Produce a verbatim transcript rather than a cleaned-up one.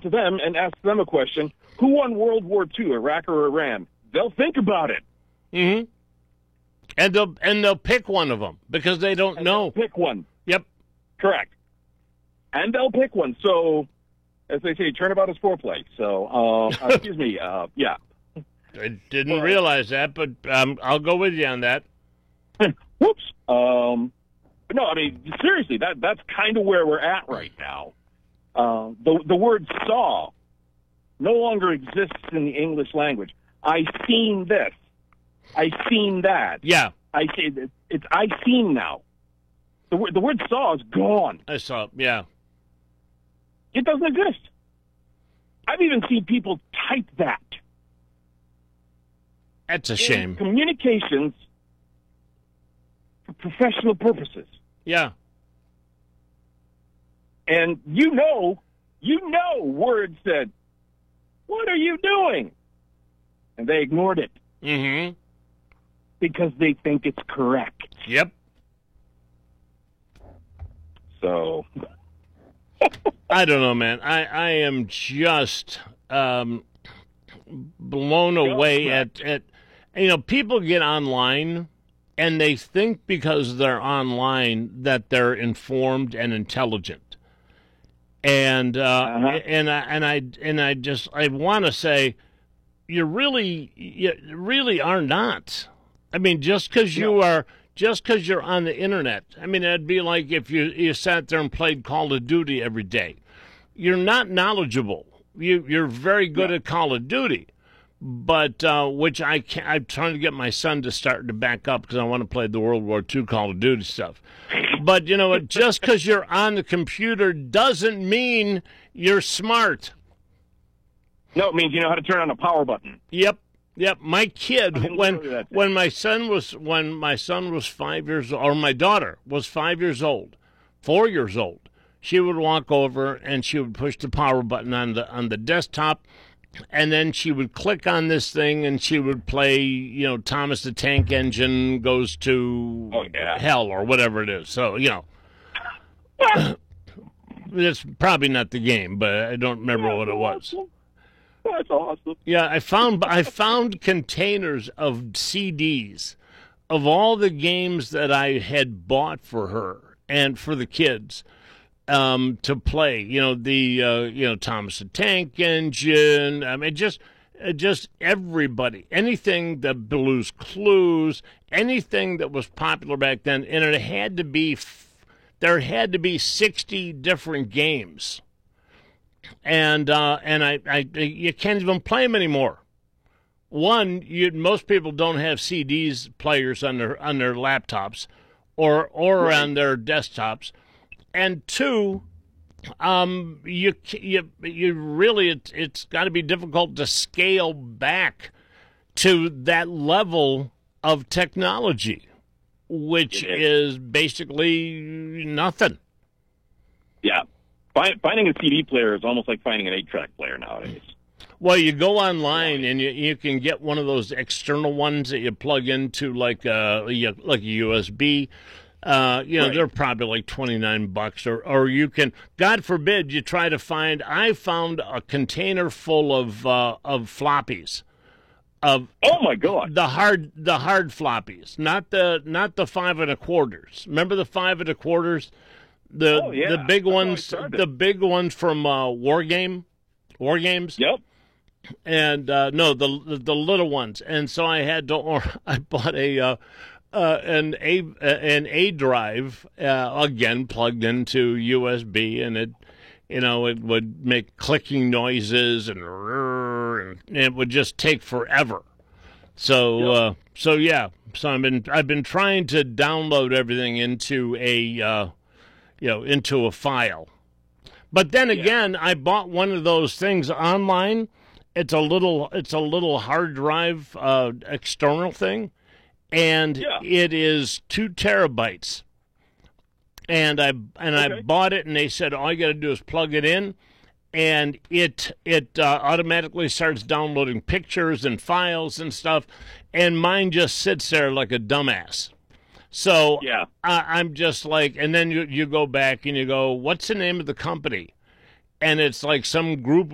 to them and ask them a question. Who won World War Two, Iraq or Iran? They'll think about it. Mm-hmm. And they'll, and they'll pick one of them because they don't and know. Pick one. Yep. Correct. And they'll pick one. So, as they say, turnabout is foreplay. So, uh, uh, excuse me, uh, yeah. I didn't realize that, but um, I'll go with you on that. Whoops. Um, but no, I mean, seriously, that that's kind of where we're at right now. Uh, the the word saw no longer exists in the English language. I seen this. I seen that. Yeah. I see. It's, it's I seen now. The word the word saw is gone. I saw. Yeah. It doesn't exist. I've even seen people type that. That's a in shame. Communications for professional purposes. Yeah. And you know, you know Word said, "What are you doing?" And they ignored it. Mm-hmm. Because they think it's correct. Yep. So... I don't know, man. I, I am just um, blown away at, at, you know, people get online and they think because they're online that they're informed and intelligent. And, uh, uh-huh. and, I, and I, and I just, I want to say, you really, you really are not. I mean, just because you no. are... Just because you're on the internet, I mean, it'd be like if you, you sat there and played Call of Duty every day. You're not knowledgeable. You, you're very good yeah. at Call of Duty, but uh, which I can't, I'm trying to get my son to start to back up because I want to play the World War Two Call of Duty stuff. But, you know, just because you're on the computer doesn't mean you're smart. No, it means you know how to turn on a power button. Yep. Yep, my kid when when my son was when my son was five years old, or my daughter was five years old, four years old, she would walk over and she would push the power button on the on the desktop, and then she would click on this thing and she would play, you know, Thomas the Tank Engine goes to oh, yeah. hell or whatever it is. So you know, it's probably not the game, but I don't remember what it was. That's awesome. Yeah, I found I found containers of C Ds of all the games that I had bought for her and for the kids um, to play. You know, the uh, you know Thomas the Tank Engine. I mean, just uh, just everybody, anything that Blue's Clues, anything that was popular back then, and it had to be there had to be sixty different games. And uh, and I, I you can't even play them anymore. One, you most people don't have C Ds players on their on their laptops, or or right. on their desktops. And two, um, you you you really it, it's got to be difficult to scale back to that level of technology, which is basically nothing. Yeah. Finding a C D player is almost like finding an eight-track player nowadays. Well, you go online and you you can get one of those external ones that you plug into like a like a U S B. Uh, you know, right. They're probably like twenty-nine bucks, or or you can, God forbid, you try to find. I found a container full of uh, of floppies. Of oh my God, the hard the hard floppies, not the not the five and a quarters. Remember the five and a quarters. The oh, yeah. the big ones, the big ones from uh, War Game, War Games. Yep. And uh, no, the, the the little ones. And so I had to, or I bought a uh, uh, an a an A drive uh, again plugged into U S B, and it, you know, it would make clicking noises and, and it would just take forever. So yep. uh, so yeah, so I've been I've been trying to download everything into a. Uh, you know, into a file. But then again, yeah. I bought one of those things online. It's a little, it's a little hard drive uh, external thing, and yeah. it is two terabytes. And I and okay. I bought it, and they said all you got to do is plug it in, and it it uh, automatically starts downloading pictures and files and stuff, and mine just sits there like a dumbass. So yeah. uh, I'm just like, and then you, you go back and you go, what's the name of the company? And it's like some group